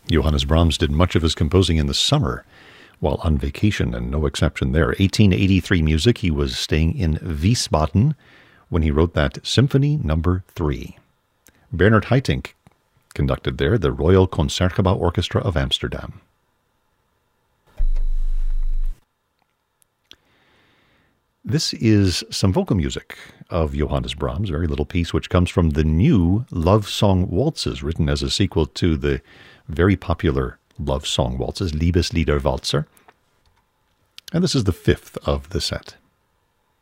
Johannes Brahms did much of his composing in the summer while on vacation, and no exception there. 1883 music, he was staying in Wiesbaden when he wrote that Symphony No. 3. Bernard Haitink conducted there the Royal Concertgebouw Orchestra of Amsterdam. This is some vocal music of Johannes Brahms, a very little piece which comes from the new Love Song Waltzes, written as a sequel to the very popular Love Song Waltzes, Liebeslieder Walzer. And this is the fifth of the set.